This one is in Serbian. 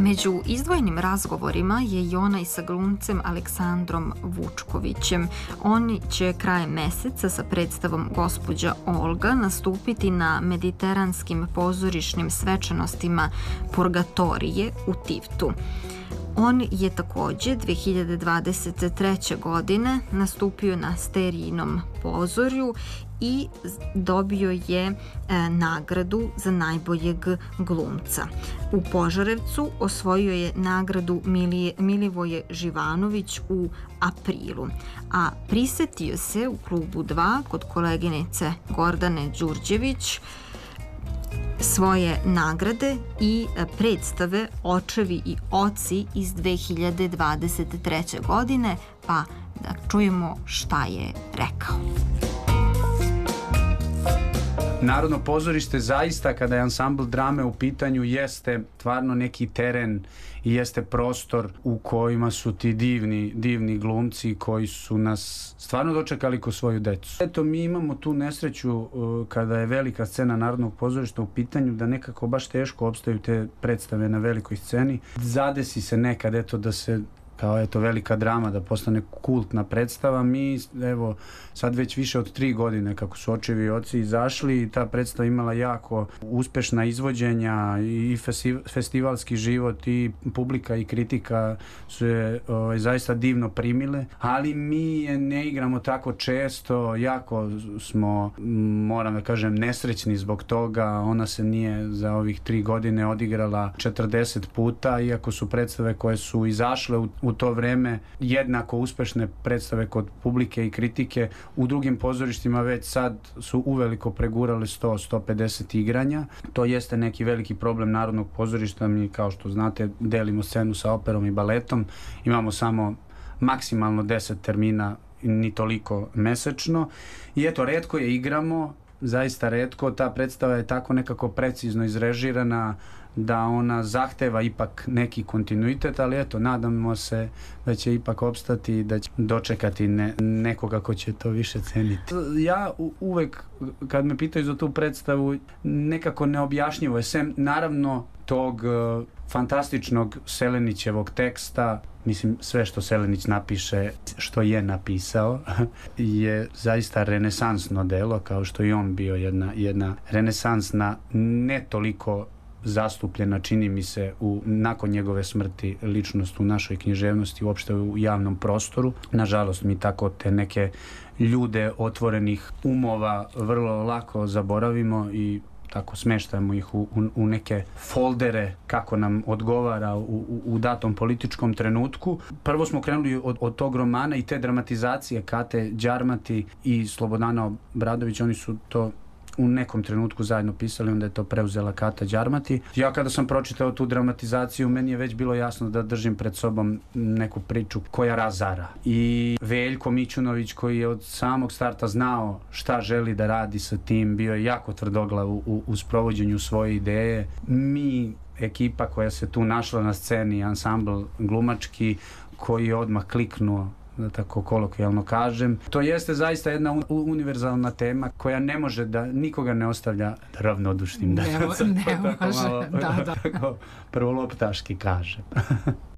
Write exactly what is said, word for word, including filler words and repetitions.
Među izdvojenim razgovorima je i onaj sa glumcem Aleksandrom Vučkovićem. On će krajem meseca sa predstavom Gospođa Olga nastupiti na mediteranskim pozorišnim svečanostima Purgatorije u Tivtu. On je takođe dve hiljade dvadeset treće. godine nastupio na Sterijinom pozorju i dobio je e, nagradu za najboljeg glumca. U Požarevcu osvojio je nagradu Milije, Milivoje Živanović u aprilu, a prisetio se u klubu dva kod koleginice Gordane Đurđević svoje nagrade i predstave Očevi i oci iz dve hiljade dvadeset treće. godine, pa da čujemo šta je rekao. Narodno pozorište zaista, kada je ansambl drame u pitanju, jeste stvarno neki teren i jeste prostor u kojima su ti divni, divni glumci koji su nas stvarno dočekali ko svoju decu. Eto, mi imamo tu nesreću uh, kada je velika scena Narodnog pozorišta u pitanju, da nekako baš teško opstaju te predstave na velikoj sceni. Zadesi se nekad, eto, da se kao eto velika drama da postane kultna predstava. Mi, evo, sad već više od tri godine kako su Očevi i oci izašli i ta predstava imala jako uspešna izvođenja i festivalski život i publika i kritika su je ovaj, zaista divno primile, ali mi je ne igramo tako često, jako smo, moram da kažem, nesrećni zbog toga. Ona se nije za ovih tri godine odigrala četrdeset puta, iako su predstave koje su izašle u, u to vreme jednako uspešne predstave kod publike i kritike. U drugim pozorištima već sad su uveliko pregurale sto do sto pedeset igranja. To jeste neki veliki problem Narodnog pozorišta. Mi, kao što znate, delimo scenu sa operom i baletom. Imamo samo maksimalno deset termina, ni toliko mesečno. I eto, retko je igramo, zaista retko. Ta predstava je tako nekako precizno izrežirana da ona zahteva ipak neki kontinuitet, ali eto, nadamo se da će ipak opstati i da će dočekati ne, nekoga ko će to više ceniti. Ja u, uvek, kad me pitaju za tu predstavu, nekako neobjašnjivo je, sem naravno tog uh, fantastičnog Selenićevog teksta. Mislim, sve što Selenić napiše, što je napisao, je zaista renesansno delo, kao što i on bio jedna, jedna renesansna, ne toliko zastupljena, čini mi se, u, nakon njegove smrti, ličnost u našoj književnosti, uopšte u javnom prostoru. Nažalost, mi tako te neke ljude otvorenih umova vrlo lako zaboravimo i tako smeštajemo ih u, u, u neke foldere kako nam odgovara u, u, u datom političkom trenutku. Prvo smo krenuli od, od tog romana i te dramatizacije Kate Đarmati i Slobodana Obradović. Oni su to u nekom trenutku zajedno pisali, onda je to preuzela Kata Đarmati. Ja kada sam pročitao tu dramatizaciju, meni je već bilo jasno da držim pred sobom neku priču koja razara. I Veljko Mićunović, koji je od samog starta znao šta želi da radi sa tim, bio je jako tvrdoglav u, u, u sprovođenju svoje ideje. Mi, ekipa koja se tu našla na sceni, ansambl glumački, koji je odmah kliknuo, da tako kolokvijalno kažem. To jeste zaista jedna un univerzalna tema koja ne može da nikoga ne ostavlja ravnodušnim. Ne, ne može, da, da. Prvo loptaški kažem.